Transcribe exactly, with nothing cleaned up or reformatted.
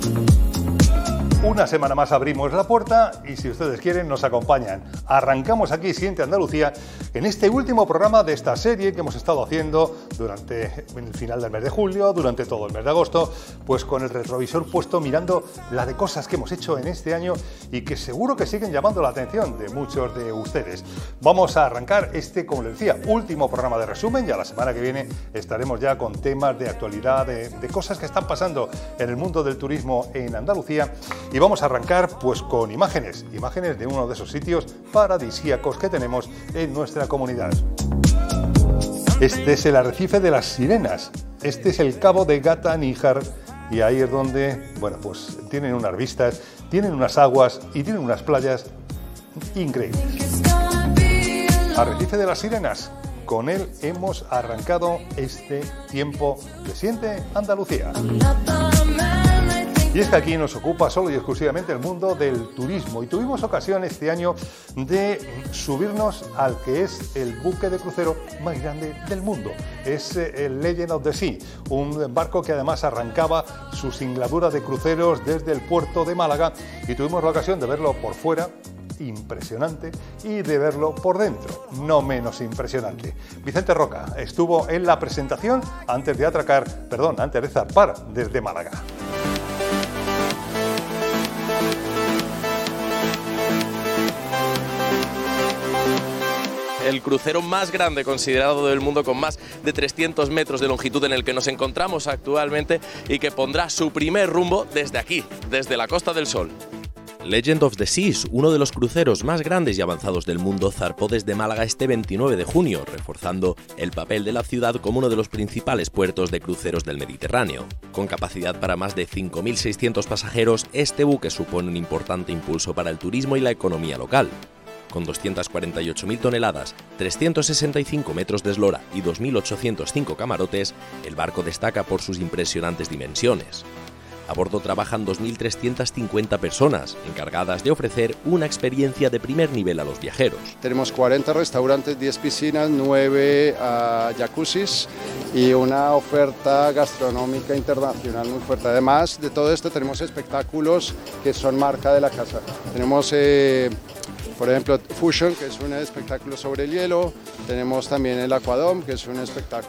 Una semana más abrimos la puerta y si ustedes quieren nos acompañan. Arrancamos aquí Siente Andalucía en este último programa de esta serie que hemos estado haciendo durante el final del mes de julio, durante todo el mes de agosto, pues con el retrovisor puesto mirando la de cosas que hemos hecho en este año y que seguro que siguen llamando la atención de muchos de ustedes. Vamos a arrancar este, como les decía, último programa de resumen. Ya la semana que viene estaremos ya con temas de actualidad, de, de cosas que están pasando en el mundo del turismo en Andalucía. Y vamos a arrancar pues con imágenes, imágenes de uno de esos sitios paradisíacos que tenemos en nuestra comunidad. Este es el arrecife de las Sirenas, este es el cabo de Gata Níjar y ahí es donde, bueno, pues tienen unas vistas, tienen unas aguas y tienen unas playas increíbles. Arrecife de las Sirenas, con él hemos arrancado este tiempo de Siente Andalucía. Y es que aquí nos ocupa solo y exclusivamente el mundo del turismo y tuvimos ocasión este año de subirnos al que es el buque de crucero más grande del mundo. Es el Legend of the Sea, un barco que además arrancaba su singladura de cruceros desde el puerto de Málaga y tuvimos la ocasión de verlo por fuera, impresionante, y de verlo por dentro, no menos impresionante. Vicente Roca estuvo en la presentación antes de atracar, perdón, antes de zarpar desde Málaga. El crucero más grande considerado del mundo, con más de trescientos metros de longitud, en el que nos encontramos actualmente y que pondrá su primer rumbo desde aquí, desde la Costa del Sol. Legend of the Seas, uno de los cruceros más grandes y avanzados del mundo, zarpó desde Málaga este veintinueve de junio, reforzando el papel de la ciudad como uno de los principales puertos de cruceros del Mediterráneo. Con capacidad para más de cinco mil seiscientos pasajeros, este buque supone un importante impulso para el turismo y la economía local. Con doscientas cuarenta y ocho mil toneladas, trescientos sesenta y cinco metros de eslora y dos mil ochocientos cinco camarotes, el barco destaca por sus impresionantes dimensiones. A bordo trabajan dos mil trescientas cincuenta personas, encargadas de ofrecer una experiencia de primer nivel a los viajeros. Tenemos cuarenta restaurantes, diez piscinas, nueve uh, jacuzzis y una oferta gastronómica internacional muy fuerte. Además de todo esto, tenemos espectáculos que son marca de la casa. Tenemos... Eh, Por ejemplo, Fusion, que es un espectáculo sobre el hielo. Tenemos también el Aquadome, que es un espectáculo